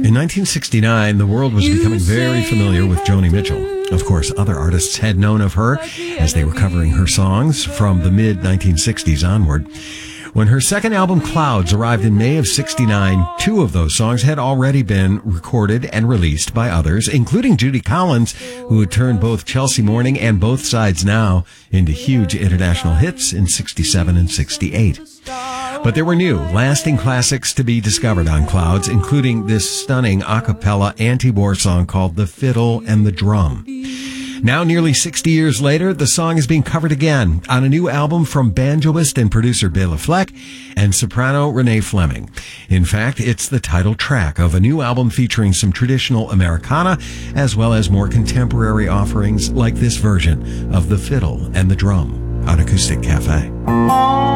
In 1969, the world was becoming very familiar with Joni Mitchell. Of course, other artists had known of her as they were covering her songs from the mid-1960s onward. When her second album, Clouds, arrived in May of 69, two of those songs had already been recorded and released by others, including Judy Collins, who had turned both Chelsea Morning and Both Sides Now into huge international hits in 67 and 68. But there were new, lasting classics to be discovered on Clouds, including this stunning a cappella anti-war song called The Fiddle and the Drum. Now, nearly 60 years later, the song is being covered again on a new album from banjoist and producer Bela Fleck and soprano Renee Fleming. In fact, it's the title track of a new album featuring some traditional Americana as well as more contemporary offerings like this version of The Fiddle and the Drum on Acoustic Cafe.